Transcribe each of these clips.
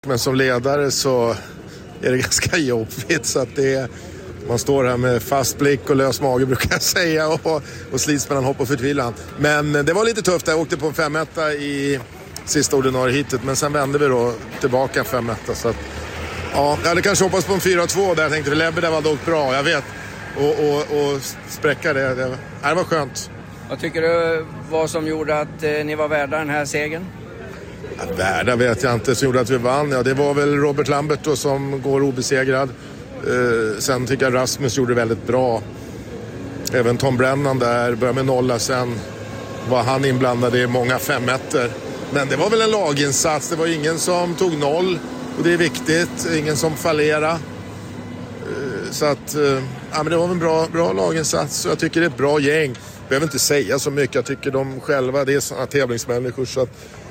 Men som ledare så är det ganska jobbigt, så att man står här med fast blick och lös mage brukar jag säga, och slits mellan hopp och förtvivlan. Men det var lite tufft, jag åkte på en 5-1 i sista ordinarie hitet, men sen vände vi då tillbaka 5-1, så att ja, jag hade kanske hoppats på en 4-2 där, jag tänkte Lebbe där var dock bra, jag vet, och spräcka det var skönt. Vad tycker du vad som gjorde att ni var värda den här segern? Ja, värda vet jag inte, som gjorde att vi vann. Ja, det var väl Robert Lambert då, som går obesegrad. Sen tycker jag Rasmus gjorde väldigt bra. Även Tom Brennan där började med 0, sen var han inblandad i många 5-1. Men det var väl en laginsats, det var ingen som tog 0, och det är viktigt, ingen som fallerade. Så att ja, men det var en bra laginsats, och jag tycker det är ett bra gäng. Jag behöver inte säga så mycket, jag tycker de själva, det är sådana tävlingsmänniskor, så att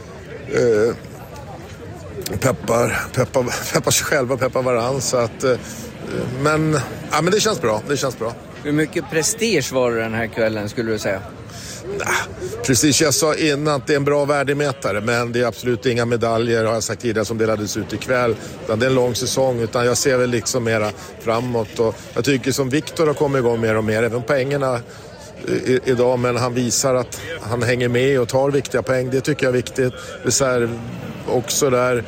peppar sig själva, peppar varann, så att men det känns bra, Hur mycket prestige var det den här kvällen, skulle du säga? Precis, jag sa innan att det är en bra värdemätare, men det är absolut inga medaljer, har jag sagt tidigare, som delades ut ikväll, utan det är en lång säsong, utan jag ser väl liksom mera framåt, och jag tycker som Viktor har kommit igång mer och mer, även poängerna idag, men han visar att han hänger med och tar viktiga poäng, det tycker jag är viktigt. Reserv också där,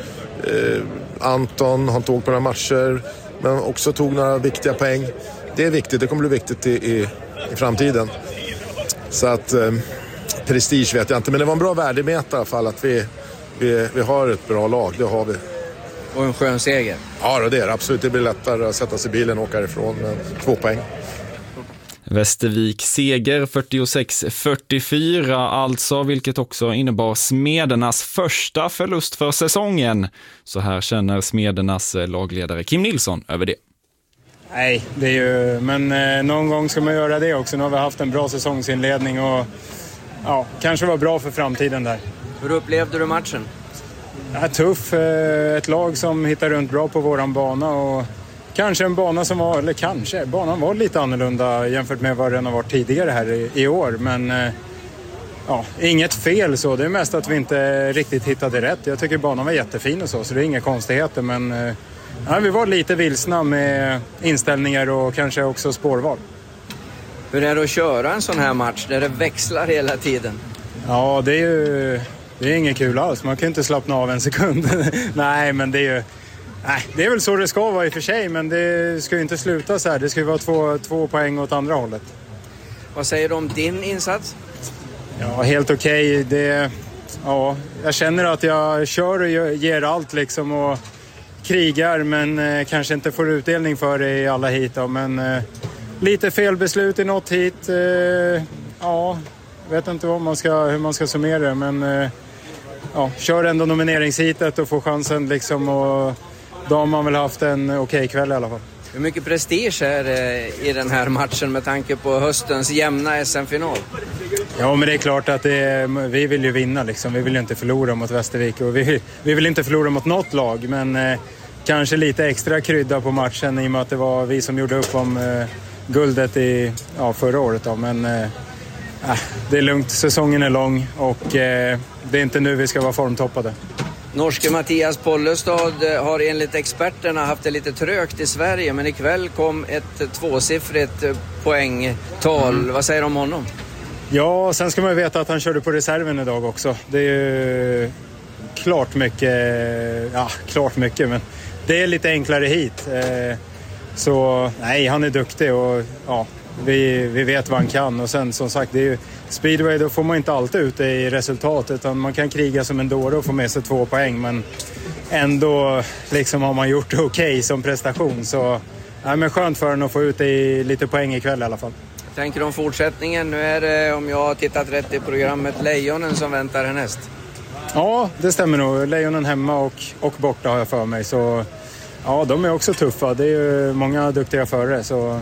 Anton har inte åkt på några matcher, men också tog några viktiga poäng. Det är viktigt, det kommer bli viktigt i framtiden. Så att prestige vet jag inte, men det var en bra värdemätare i alla fall, att vi har ett bra lag, det har vi. Och en skön seger. Ja, det är det absolut, det blir lättare att sätta sig i bilen och åka ifrån med 2 poäng. Västervik seger 46-44 alltså, vilket också innebar Smedernas första förlust för säsongen. Så här känner Smedernas lagledare Kim Nilsson över det. Nej, det är ju, men någon gång ska man göra det också. Nu har vi haft en bra säsongsinledning och ja, kanske var bra för framtiden där. Hur upplevde du matchen? Ja, tuff, ett lag som hittar runt bra på våran bana, och kanske en bana som var, eller kanske, banan var lite annorlunda jämfört med vad den har varit tidigare här i år, men ja, inget fel så, det är mest att vi inte riktigt hittade rätt. Jag tycker banan var jättefin och så det är inga konstigheter, men ja, vi var lite vilsna med inställningar och kanske också spårval. Hur är det att köra en sån här match där det växlar hela tiden? Ja, det är inget kul alls, man kan inte slappna av en sekund. Nej, men det är väl så det ska vara i och för sig, men det ska ju inte sluta så här. Det ska ju vara två poäng åt andra hållet. Vad säger du om din insats? Ja, helt okej. Ja, jag känner att jag kör och ger allt liksom och krigar, men kanske inte får utdelning för det i alla hit då, men lite felbeslut i något hit. Ja, vet inte hur man ska summera det, men ja, kör ändå nomineringshitet och får chansen liksom, och då har man väl haft en okej kväll i alla fall. Hur mycket prestige är det i den här matchen med tanke på höstens jämna SM-final? Ja, men det är klart att vi vill ju vinna liksom. Vi vill ju inte förlora mot Västervik, och vi vill inte förlora mot något lag, men kanske lite extra krydda på matchen i och med att det var vi som gjorde upp om guldet förra året då. Men det är lugnt, säsongen är lång och det är inte nu vi ska vara formtoppade. Norske Mattias Pollestad har enligt experterna haft det lite trögt i Sverige, men ikväll kom ett 2-siffrigt poängtal. Vad säger du om honom? Ja, sen ska man ju veta att han körde på reserven idag också. Det är ju klart mycket, men det är lite enklare hit. Så nej, han är duktig och ja, vi vet vad han kan. Och sen som sagt, det är ju speedway, då får man inte alltid ut det i resultat, utan man kan kriga som en dåre och få med sig 2 poäng, men ändå liksom har man gjort det okej som prestation, så ja, men skönt för en att få ut det i lite poäng ikväll i alla fall. Tänker du om fortsättningen? Nu är det, om jag har tittat rätt i programmet, Lejonen som väntar härnäst. Ja, det stämmer nog. Lejonen hemma och borta har jag för mig, så ja, de är också tuffa. Det är ju många duktiga förare, så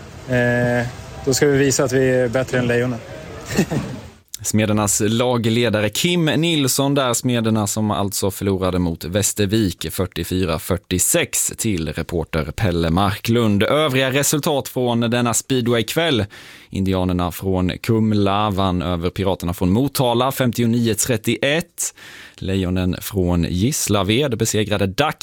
då ska vi visa att vi är bättre än Lejonen. Smedernas lagledare Kim Nilsson där, Smederna som alltså förlorade mot Västervik 44-46 till reporter Pelle Marklund. Övriga resultat från denna speedwaykväll: Indianerna från Kumla vann över Piraterna från Motala 59-31. Lejonen från Gislaved besegrade Dac